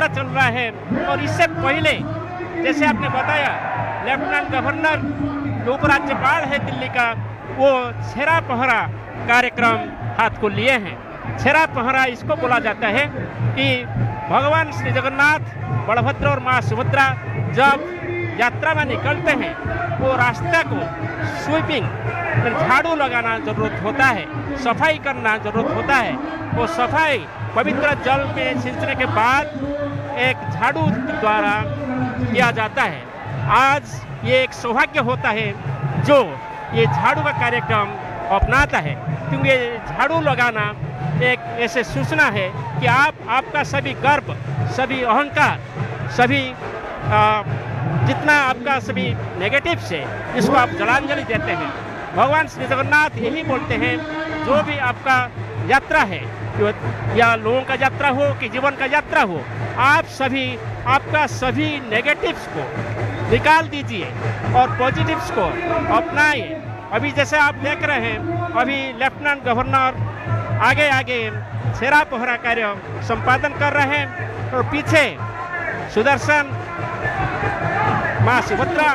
चल रहा है। और इससे पहले जैसे आपने बताया, लेफ्टिनेंट गवर्नर जो उपराज्यपाल है दिल्ली का, वो छेरा पहरा कार्यक्रम हाथ को लिए हैं। छेरा पहरा इसको बोला जाता है कि भगवान श्री जगन्नाथ, बलभद्र और माँ सुभद्रा जब यात्रा में निकलते हैं, वो रास्ते को स्वीपिंग, झाड़ू लगाना जरूरत होता है, सफाई करना जरूरत होता है। वो सफाई पवित्र जल में सींचने के बाद एक झाड़ू द्वारा किया जाता है। आज ये एक सौभाग्य होता है जो ये झाड़ू का कार्यक्रम अपनाता है, क्योंकि झाड़ू लगाना एक ऐसे सूचना है कि आपका सभी गर्व, सभी अहंकार, सभी जितना आपका सभी नेगेटिव्स है, इसको आप जलांजलि देते हैं। भगवान श्री जगन्नाथ यही बोलते हैं, जो भी आपका यात्रा है, या लोगों का यात्रा हो कि जीवन का यात्रा हो, आप सभी आपका सभी नेगेटिव्स को निकाल दीजिए और पॉजिटिव्स को अपनाइए। अभी जैसे आप देख रहे हैं, अभी लेफ्टिनेंट गवर्नर आगे आगे छेरा पहरा कार्य संपादन कर रहे हैं और पीछे सुदर्शन, माँ सुभद्रा,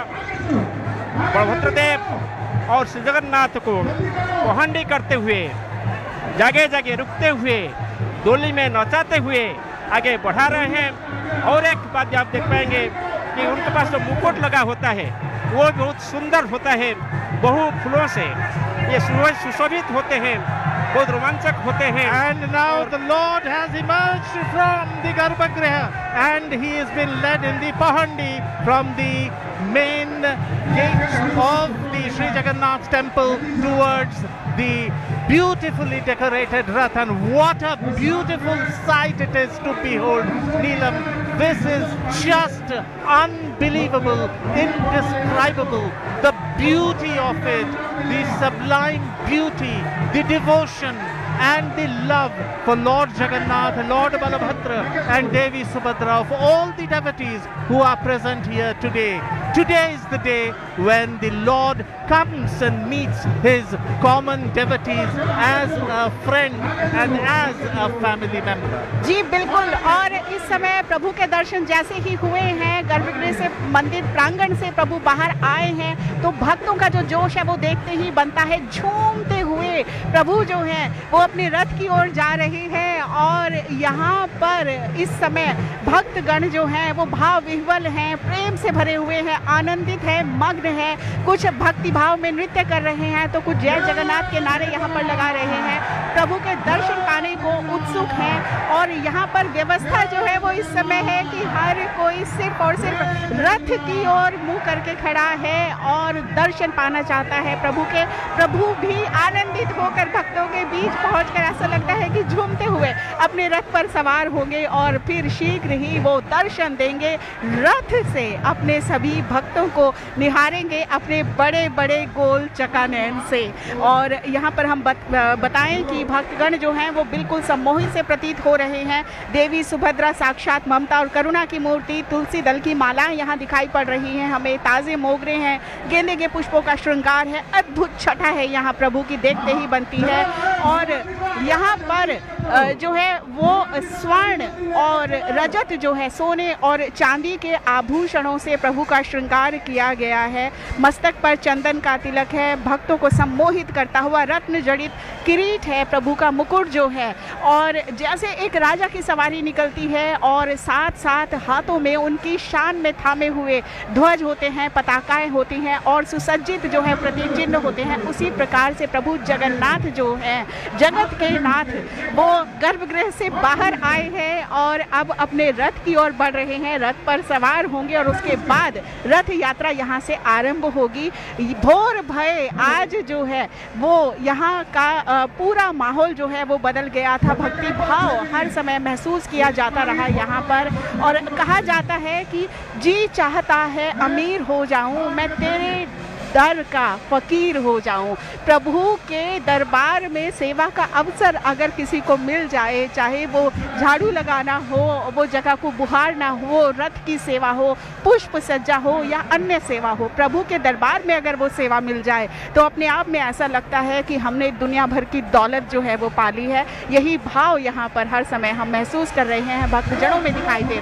बलभद्र देव और श्री जगन्नाथ को पहंडी करते हुए, जगह जगह रुकते हुए, डोली में नचाते हुए आगे बढ़ा रहे हैं। और एक बात आप देख पाएंगे कि उनके पास जो मुकुट लगा होता है वो बहुत सुंदर होता है, बहु फूलों से ये सुशोभित होते हैं, बहुत रोमांचक होते हैं। And now the Lord has emerged from the Garbhagriha and he has been led in the Pahandi from the main gates of the Sri Jagannath temple towards the beautifully decorated Rath. And what a beautiful sight it is to behold, Neelam. This is just unbelievable, indescribable. The beauty of it, the sublime beauty, the devotion and the love for Lord Jagannath, Lord Balabhadra and Devi Subhadra, of all the devotees who are present here today. Today is the day when the Lord comes and meets his common devotees as a friend and as a family member. जी बिल्कुल। और इस समय प्रभु के दर्शन जैसे ही हुए हैं, गर्भगृह से, मंदिर प्रांगण से प्रभु बाहर आए हैं, तो भक्तों का जो जोश है वो देखते ही बनता है। झूमते हुए प्रभु जो है वो अपने रथ की ओर जा रहे हैं और यहाँ पर इस समय भक्तगण जो हैं वो भाव विह्वल हैं, प्रेम से भरे हुए हैं, आनंदित हैं, मग्न हैं। कुछ भक्ति भाव में नृत्य कर रहे हैं तो कुछ जय जगन्नाथ के नारे यहाँ पर लगा रहे हैं। प्रभु के दर्शन पाने को उत्सुक हैं और यहाँ पर व्यवस्था जो है वो इस समय है कि हर कोई सिर्फ और सिर्फ रथ की ओर मुंह करके खड़ा है और दर्शन पाना चाहता है प्रभु के। प्रभु भी आनंदित होकर भक्तों के बीच पहुंचकर ऐसा लगता है कि झूमते हुए अपने रथ पर सवार होंगे और फिर शीघ्र ही वो दर्शन देंगे, रथ से अपने सभी भक्तों को निहारेंगे अपने बड़े बड़े गोल चकानयन से। और यहाँ पर हम बताएं कि भक्तगण जो हैं वो बिल्कुल सम्मोहित से प्रतीत हो रहे हैं। देवी सुभद्रा साक्षात ममता और करुणा की मूर्ति, तुलसी दल की मालाएं यहाँ दिखाई पड़ रही हैं हमें, ताज़े मोगरे हैं, गेंदे के पुष्पों का श्रृंगार है, अद्भुत छटा है यहाँ प्रभु की देखते ही बनती है। और यहाँ पर जो है वो स्वर्ण और रजत जो है, सोने और चांदी के आभूषणों से प्रभु का श्रृंगार किया गया है। मस्तक पर चंदन का तिलक है, भक्तों को सम्मोहित करता हुआ रत्न जड़ित किरीट है प्रभु का मुकुट जो है। और जैसे एक राजा की सवारी निकलती है और साथ साथ हाथों में उनकी शान में थामे हुए ध्वज होते हैं, पताकाएं होती हैं और सुसज्जित जो है प्रतीक चिन्ह होते हैं, उसी प्रकार से प्रभु जगन्नाथ जो है, जगत के नाथ, वो गर्भगृह से बाहर आए हैं और अब अपने रथ की ओर बढ़ रहे हैं, रथ पर सवार होंगे और उसके बाद रथ यात्रा यहाँ से आरंभ होगी। भोर भय आज जो है वो यहाँ का पूरा माहौल जो है वो बदल गया था, भक्ति भाव हर समय महसूस किया जाता रहा यहाँ पर। और कहा जाता है कि जी चाहता है अमीर हो जाऊं मैं, तेरे दर का फकीर हो जाऊं। प्रभु के दरबार में सेवा का अवसर अगर किसी को मिल जाए, चाहे वो झाड़ू लगाना हो, वो जगह को बुहारना हो, रथ की सेवा हो, पुष्प सज्जा हो या अन्य सेवा हो, प्रभु के दरबार में अगर वो सेवा मिल जाए तो अपने आप में ऐसा लगता है कि हमने दुनिया भर की दौलत जो है वो पाली है। यही भाव यहाँ पर हर समय हम महसूस कर रहे हैं, भक्तजनों में दिखाई दे